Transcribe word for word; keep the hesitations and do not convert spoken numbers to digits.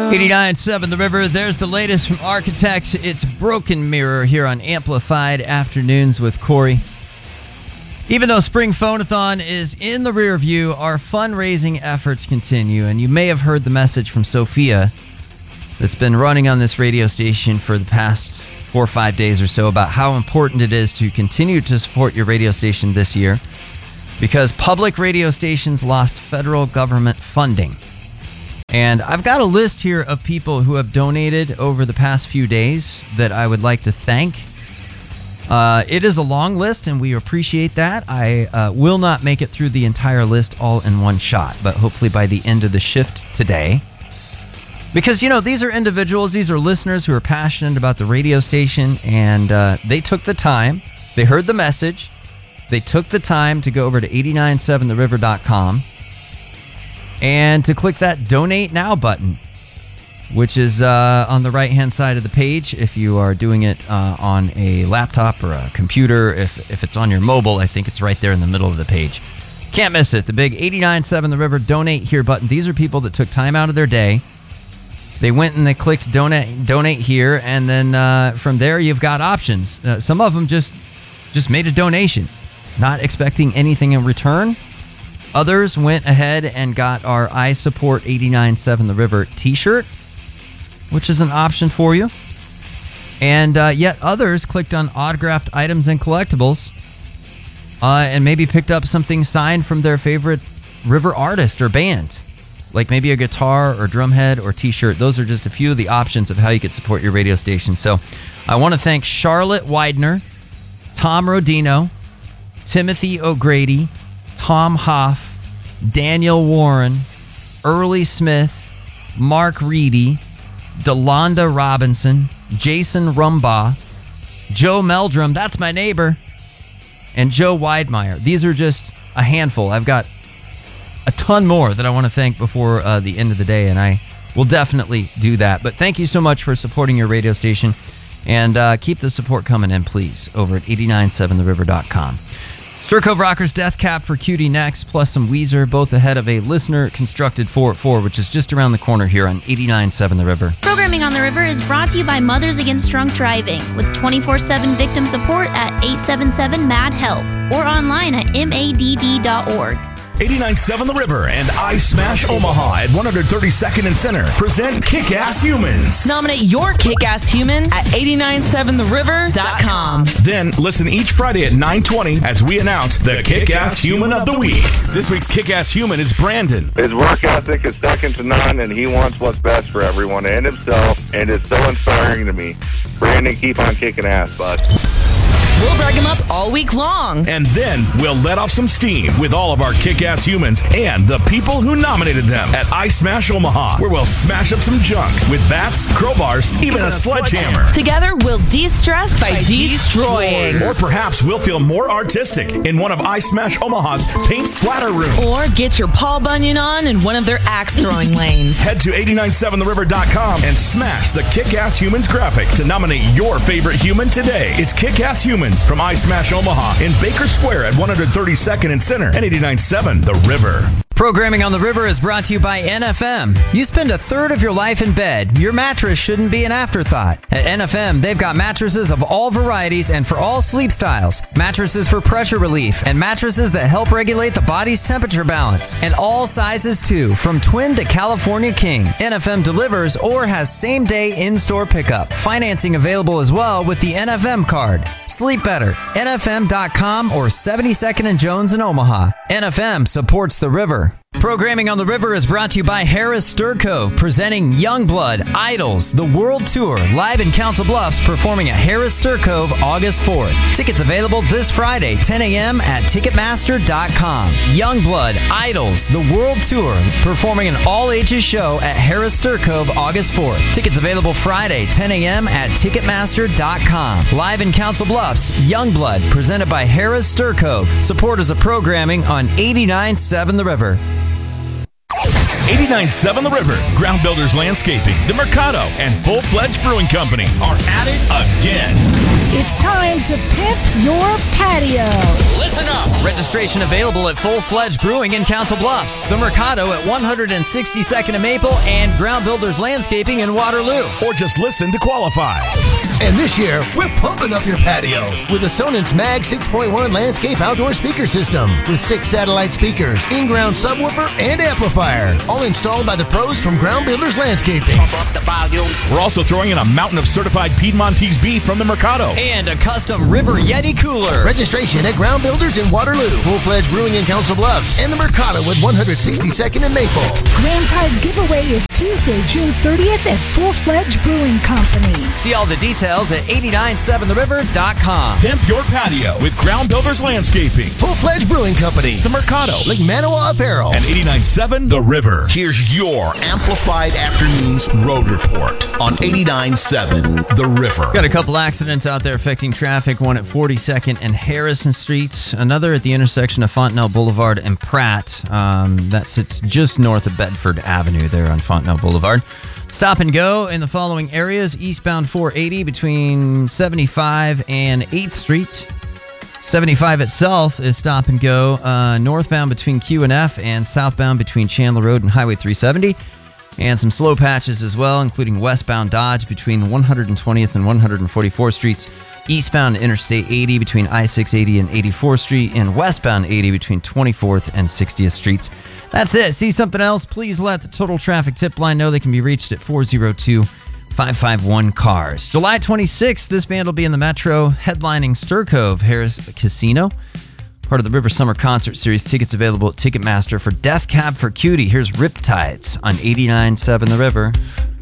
eighty-nine point seven The River. There's the latest from Architects. It's Broken Mirror here on Amplified Afternoons with Corey. Even though Spring Phone-a-thon is in the rear view, our fundraising efforts continue. And you may have heard the message from Sophia that's been running on this radio station for the past four or five days or so about how important it is to continue to support your radio station this year because public radio stations lost federal government funding. And I've got a list here of people who have donated over the past few days that I would like to thank. Uh, it is a long list, and we appreciate that. I uh, will not make it through the entire list all in one shot, but hopefully by the end of the shift today. Because, you know, these are individuals, these are listeners who are passionate about the radio station, and uh, they took the time, they heard the message, they took the time to go over to eight nine seven the river dot com and to click that Donate Now button, which is uh, on the right-hand side of the page if you are doing it uh, on a laptop or a computer. If, if it's on your mobile, I think it's right there in the middle of the page. Can't miss it. The big eight nine seven The River Donate Here button. These are people that took time out of their day. They went and they clicked Donate Donate Here, and then uh, from there you've got options. Uh, some of them just, just made a donation, not expecting anything in return. Others went ahead and got our I Support eight nine seven The River t-shirt, which is an option for you. And uh, yet others clicked on autographed items and collectibles uh, and maybe picked up something signed from their favorite River artist or band, like maybe a guitar or drum head or t-shirt. Those are just a few of the options of how you could support your radio station. So I want to thank Charlotte Widener, Tom Rodino, Timothy O'Grady, Tom Hoff, Daniel Warren, Early Smith, Mark Reedy, Delonda Robinson, Jason Rumbaugh, Joe Meldrum, that's my neighbor, and Joe Weidmeyer. These are just a handful. I've got a ton more that I want to thank before uh, the end of the day, and I will definitely do that. But thank you so much for supporting your radio station, and uh, keep the support coming in, please, over at eight nine seven the river dot com. Stir Cove Rockers Death Cab for Cutie next, plus some Weezer, both ahead of a listener-constructed four at four, which is just around the corner here on eight nine seven The River. Programming on the River is brought to you by Mothers Against Drunk Driving, with twenty-four seven victim support at eight seven seven MAD HELP or online at M A D D dot org. eighty-nine point seven The River and I Smash Omaha at one thirty-second and Center present Kick-Ass Humans. Nominate your Kick-Ass Human at eight nine seven the river dot com. Then listen each Friday at nine twenty as we announce the Kick-Ass Human of the Week. This week's Kick-Ass Human is Brandon. His work ethic is second to none, and he wants what's best for everyone and himself, and it's so inspiring to me. Brandon, keep on kicking ass, bud. We'll brag him up all week long. And then we'll let off some steam with all of our Kick-Ass Humans and the people who nominated them at I Smash Omaha, where we'll smash up some junk with bats, crowbars, even a sledgehammer. Together, we'll de-stress by destroying. Or perhaps we'll feel more artistic in one of I Smash Omaha's paint splatter rooms. Or get your Paul Bunyan on in one of their axe-throwing lanes. Head to eight nine seven the river dot com and smash the Kick-Ass Humans graphic to nominate your favorite human today. It's Kick-Ass Humans from I Smash Omaha in Baker Square at one thirty-second and Center and eighty-nine point seven The River. Programming on the River is brought to you by N F M. You spend a third of your life in bed. Your mattress shouldn't be an afterthought. At N F M, they've got mattresses of all varieties and for all sleep styles. Mattresses for pressure relief and mattresses that help regulate the body's temperature balance. And all sizes too, from twin to California king. N F M delivers or has same-day in-store pickup. Financing available as well with the N F M card. Sleep better. N F M dot com or seventy-second and Jones in Omaha. N F M supports the river. Programming on the River is brought to you by Harris Stir Cove, presenting Youngblood Idols, the World Tour, live in Council Bluffs, performing at Harris Stir Cove August fourth. Tickets available this Friday, ten a.m. at Ticketmaster dot com. Youngblood Idols, the World Tour, performing an all-ages show at Harris Stir Cove August fourth. Tickets available Friday, ten a.m. at Ticketmaster dot com. Live in Council Bluffs, Youngblood, presented by Harris Stir Cove. Supporters of programming on eighty-nine point seven The River. eighty-nine point seven The River, Ground Builders Landscaping, The Mercado, and Full Fledged Brewing Company are at it again. It's time to pimp your patio. Listen up! Registration available at Full Fledged Brewing in Council Bluffs, The Mercado at one hundred sixty-second and Maple, and Ground Builders Landscaping in Waterloo. Or just listen to qualify. And this year, we're pumping up your patio with a Sonance Mag six point one landscape outdoor speaker system with six satellite speakers, in-ground subwoofer, and amplifier, all installed by the pros from Ground Builders Landscaping. We're also throwing in a mountain of certified Piedmontese beef from the Mercado. And a custom River Yeti cooler. Registration at Ground Builders in Waterloo, Full Fledged Brewing in Council Bluffs, and the Mercado at one hundred sixty-second and Maple. Grand prize giveaway is Tuesday, June thirtieth at Full Fledged Brewing Company. See all the details at eight nine seven the river dot com. Pimp your patio with Ground Builders Landscaping, Full Fledged Brewing Company, the Mercado, Lake Manawa Apparel, and eighty-nine point seven The River. Here's your Amplified Afternoons Road Report on eighty-nine point seven The River. Got a couple accidents out there affecting traffic. One at forty-second and Harrison Street. Another at the intersection of Fontenelle Boulevard and Pratt. Um, that sits just north of Bedford Avenue there on Fontenelle Boulevard. Stop and go in the following areas. Eastbound four eighty between seventy-five and eighth Street. seventy-five itself is stop and go. Uh, northbound between Q and F and southbound between Chandler Road and Highway three seventy. And some slow patches as well, including westbound Dodge between one hundred twentieth and one hundred forty-fourth Streets. Eastbound Interstate eighty between I six eighty and eighty-fourth Street. And westbound eighty between twenty-fourth and sixtieth Streets. That's it. See something else? Please let the Total Traffic Tip Line know. They can be reached at four oh two, five five one, C A R S. July twenty-sixth, this band will be in the Metro headlining Stir Cove Harris Casino. Part of the River Summer Concert Series. Tickets available at Ticketmaster for Death Cab for Cutie. Here's Riptides on eighty-nine point seven The River.